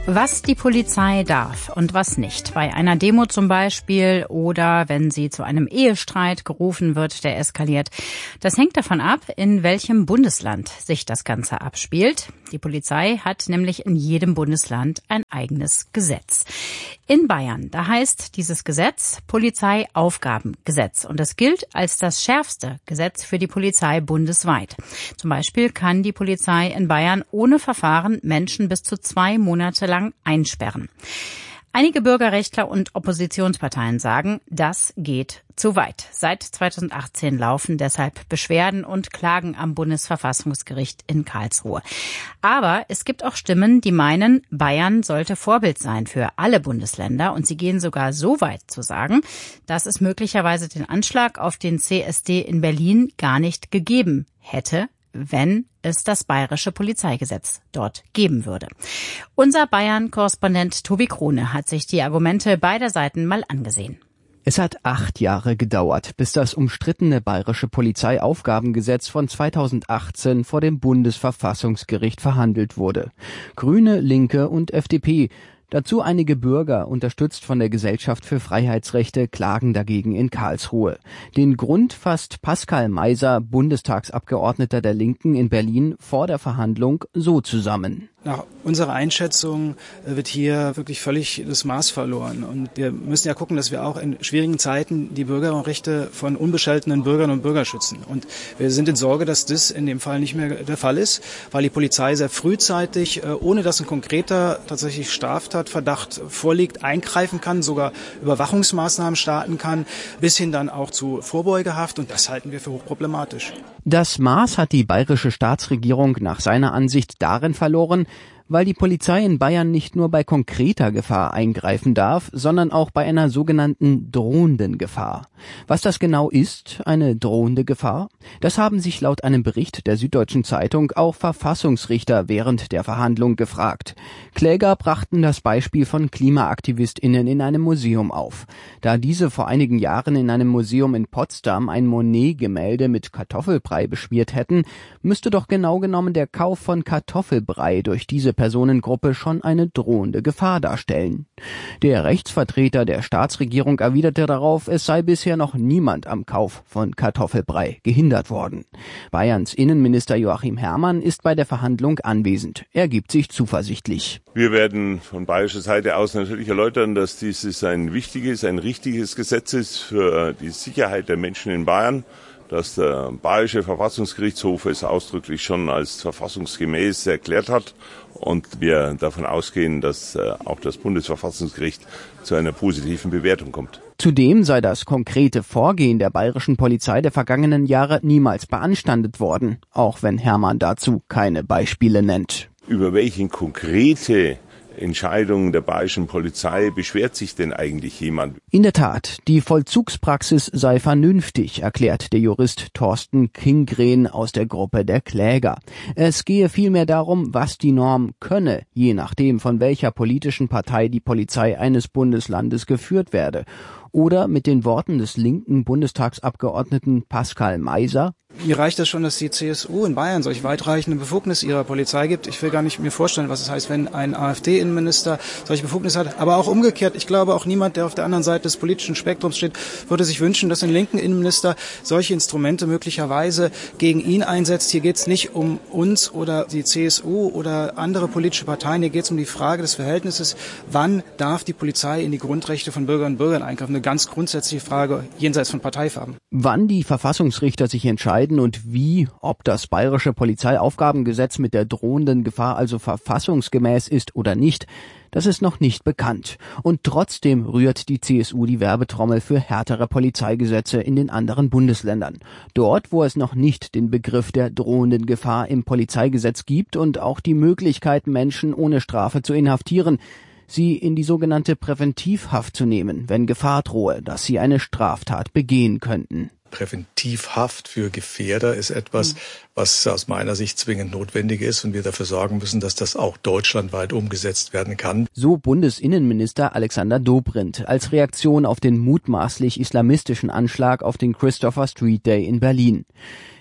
Was die Polizei darf und was nicht. Bei einer Demo zum Beispiel oder wenn sie zu einem Ehestreit gerufen wird, der eskaliert. Das hängt davon ab, in welchem Bundesland sich das Ganze abspielt. Die Polizei hat nämlich in jedem Bundesland ein eigenes Gesetz. In Bayern, da heißt dieses Gesetz Polizeiaufgabengesetz und es gilt als das schärfste Gesetz für die Polizei bundesweit. Zum Beispiel kann die Polizei in Bayern ohne Verfahren Menschen bis zu 2 Monate lang einsperren. Einige Bürgerrechtler und Oppositionsparteien sagen, das geht zu weit. Seit 2018 laufen deshalb Beschwerden und Klagen am Bundesverfassungsgericht in Karlsruhe. Aber es gibt auch Stimmen, die meinen, Bayern sollte Vorbild sein für alle Bundesländer. Und sie gehen sogar so weit zu sagen, dass es möglicherweise den Anschlag auf den CSD in Berlin gar nicht gegeben hätte, wenn es das bayerische Polizeigesetz dort geben würde. Unser Bayern-Korrespondent Tobi Krone hat sich die Argumente beider Seiten mal angesehen. Es hat 8 Jahre gedauert, bis das umstrittene bayerische Polizeiaufgabengesetz von 2018 vor dem Bundesverfassungsgericht verhandelt wurde. Grüne, Linke und FDP. Dazu einige Bürger, unterstützt von der Gesellschaft für Freiheitsrechte, klagen dagegen in Karlsruhe. Den Grund fasst Pascal Meiser, Bundestagsabgeordneter der Linken in Berlin, vor der Verhandlung so zusammen. Nach unserer Einschätzung wird hier wirklich völlig das Maß verloren. Und wir müssen ja gucken, dass wir auch in schwierigen Zeiten die Bürgerrechte von unbescholtenen Bürgern und Bürgern schützen. Und wir sind in Sorge, dass das in dem Fall nicht mehr der Fall ist, weil die Polizei sehr frühzeitig, ohne dass ein konkreter tatsächlich Straftatverdacht vorliegt, eingreifen kann, sogar Überwachungsmaßnahmen starten kann, bis hin dann auch zu Vorbeugehaft. Und das halten wir für hochproblematisch. Das Maß hat die bayerische Staatsregierung nach seiner Ansicht darin verloren, weil die Polizei in Bayern nicht nur bei konkreter Gefahr eingreifen darf, sondern auch bei einer sogenannten drohenden Gefahr. Was das genau ist, eine drohende Gefahr? Das haben sich laut einem Bericht der Süddeutschen Zeitung auch Verfassungsrichter während der Verhandlung gefragt. Kläger brachten das Beispiel von KlimaaktivistInnen in einem Museum auf. Da diese vor einigen Jahren in einem Museum in Potsdam ein Monet-Gemälde mit Kartoffelbrei beschmiert hätten, müsste doch genau genommen der Kauf von Kartoffelbrei durch diese Personengruppe schon eine drohende Gefahr darstellen. Der Rechtsvertreter der Staatsregierung erwiderte darauf, es sei bisher noch niemand am Kauf von Kartoffelbrei gehindert worden. Bayerns Innenminister Joachim Herrmann ist bei der Verhandlung anwesend. Er gibt sich zuversichtlich. Wir werden von bayerischer Seite aus natürlich erläutern, dass dieses ein wichtiges, ein richtiges Gesetz ist für die Sicherheit der Menschen in Bayern, dass der bayerische Verfassungsgerichtshof es ausdrücklich schon als verfassungsgemäß erklärt hat und wir davon ausgehen, dass auch das Bundesverfassungsgericht zu einer positiven Bewertung kommt. Zudem sei das konkrete Vorgehen der bayerischen Polizei der vergangenen Jahre niemals beanstandet worden, auch wenn Herrmann dazu keine Beispiele nennt. Über welche konkrete Entscheidungen der bayerischen Polizei beschwert sich denn eigentlich jemand? In der Tat, die Vollzugspraxis sei vernünftig, erklärt der Jurist Thorsten Kingren aus der Gruppe der Kläger. Es gehe vielmehr darum, was die Norm könne, je nachdem, von welcher politischen Partei die Polizei eines Bundeslandes geführt werde. Oder mit den Worten des linken Bundestagsabgeordneten Pascal Meiser: Mir reicht es schon, dass die CSU in Bayern solch weitreichende Befugnisse ihrer Polizei gibt. Ich will gar nicht mir vorstellen, was es heißt, wenn ein AfD-Innenminister solche Befugnisse hat. Aber auch umgekehrt, ich glaube auch niemand, der auf der anderen Seite des politischen Spektrums steht, würde sich wünschen, dass ein linken Innenminister solche Instrumente möglicherweise gegen ihn einsetzt. Hier geht es nicht um uns oder die CSU oder andere politische Parteien. Hier geht es um die Frage des Verhältnisses, wann darf die Polizei in die Grundrechte von Bürgerinnen und Bürgern eingreifen. Eine ganz grundsätzliche Frage jenseits von Parteifarben. Wann die Verfassungsrichter sich entscheiden und wie, ob das bayerische Polizeiaufgabengesetz mit der drohenden Gefahr also verfassungsgemäß ist oder nicht, das ist noch nicht bekannt. Und trotzdem rührt die CSU die Werbetrommel für härtere Polizeigesetze in den anderen Bundesländern. Dort, wo es noch nicht den Begriff der drohenden Gefahr im Polizeigesetz gibt und auch die Möglichkeit, Menschen ohne Strafe zu inhaftieren, sie in die sogenannte Präventivhaft zu nehmen, wenn Gefahr drohe, dass sie eine Straftat begehen könnten. Präventivhaft für Gefährder ist etwas, was aus meiner Sicht zwingend notwendig ist und wir dafür sorgen müssen, dass das auch deutschlandweit umgesetzt werden kann. So Bundesinnenminister Alexander Dobrindt als Reaktion auf den mutmaßlich islamistischen Anschlag auf den Christopher Street Day in Berlin.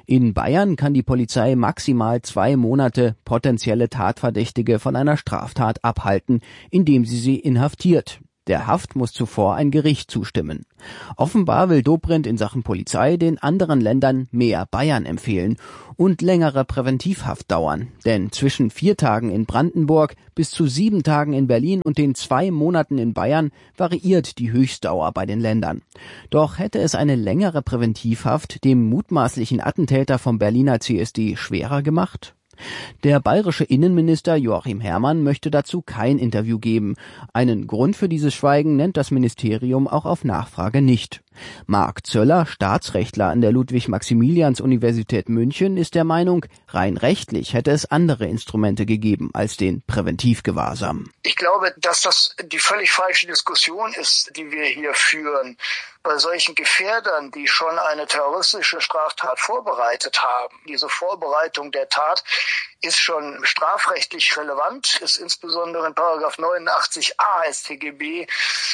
In Bayern kann die Polizei maximal 2 Monate potenzielle Tatverdächtige von einer Straftat abhalten, indem sie sie inhaftiert. Der Haft muss zuvor ein Gericht zustimmen. Offenbar will Dobrindt in Sachen Polizei den anderen Ländern mehr Bayern empfehlen und längere Präventivhaft dauern. Denn zwischen 4 Tagen in Brandenburg bis zu 7 Tagen in Berlin und den 2 Monaten in Bayern variiert die Höchstdauer bei den Ländern. Doch hätte es eine längere Präventivhaft dem mutmaßlichen Attentäter vom Berliner CSD schwerer gemacht? Der bayerische Innenminister Joachim Herrmann möchte dazu kein Interview geben. Einen Grund für dieses Schweigen nennt das Ministerium auch auf Nachfrage nicht. Marc Zöller, Staatsrechtler an der Ludwig-Maximilians-Universität München, ist der Meinung, rein rechtlich hätte es andere Instrumente gegeben als den Präventivgewahrsam. Ich glaube, dass das die völlig falsche Diskussion ist, die wir hier führen. Bei solchen Gefährdern, die schon eine terroristische Straftat vorbereitet haben, diese Vorbereitung der Tat ist schon strafrechtlich relevant, ist insbesondere in § 89a StGB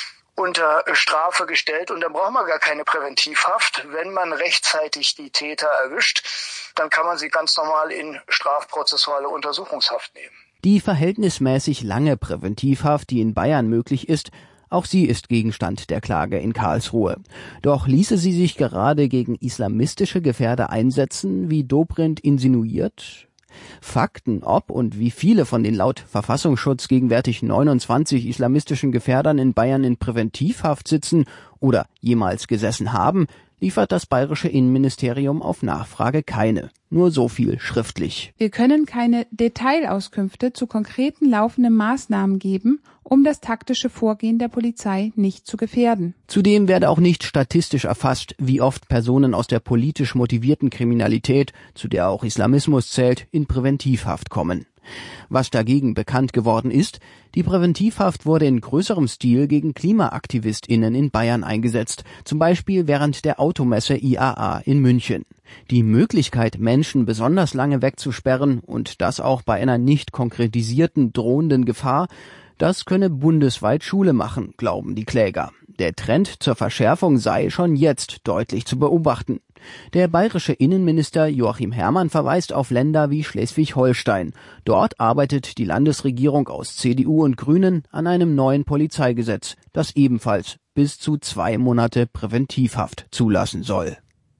unter Strafe gestellt und dann braucht man gar keine Präventivhaft. Wenn man rechtzeitig die Täter erwischt, dann kann man sie ganz normal in strafprozessuale Untersuchungshaft nehmen. Die verhältnismäßig lange Präventivhaft, die in Bayern möglich ist, auch sie ist Gegenstand der Klage in Karlsruhe. Doch ließe sie sich gerade gegen islamistische Gefährder einsetzen, wie Dobrindt insinuiert? Fakten, ob und wie viele von den laut Verfassungsschutz gegenwärtig 29 islamistischen Gefährdern in Bayern in Präventivhaft sitzen oder jemals gesessen haben, liefert das bayerische Innenministerium auf Nachfrage keine. Nur so viel schriftlich. Wir können keine Detailauskünfte zu konkreten laufenden Maßnahmen geben, um das taktische Vorgehen der Polizei nicht zu gefährden. Zudem werde auch nicht statistisch erfasst, wie oft Personen aus der politisch motivierten Kriminalität, zu der auch Islamismus zählt, in Präventivhaft kommen. Was dagegen bekannt geworden ist, die Präventivhaft wurde in größerem Stil gegen KlimaaktivistInnen in Bayern eingesetzt, zum Beispiel während der Automesse IAA in München. Die Möglichkeit, Menschen besonders lange wegzusperren und das auch bei einer nicht konkretisierten drohenden Gefahr, das könne bundesweit Schule machen, glauben die Kläger. Der Trend zur Verschärfung sei schon jetzt deutlich zu beobachten. Der bayerische Innenminister Joachim Herrmann verweist auf Länder wie Schleswig-Holstein. Dort arbeitet die Landesregierung aus CDU und Grünen an einem neuen Polizeigesetz, das ebenfalls bis zu 2 Monate Präventivhaft zulassen soll.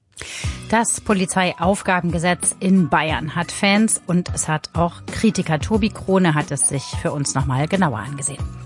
Das Polizeiaufgabengesetz in Bayern hat Fans und es hat auch Kritiker. Tobi Krone hat es sich für uns nochmal genauer angesehen.